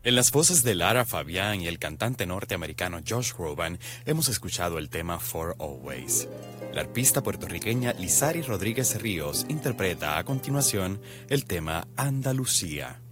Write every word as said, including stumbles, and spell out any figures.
En las voces de Lara Fabián y el cantante norteamericano Josh Groban hemos escuchado el tema For Always. La arpista puertorriqueña Lizari Rodríguez Ríos interpreta a continuación el tema Andalucía.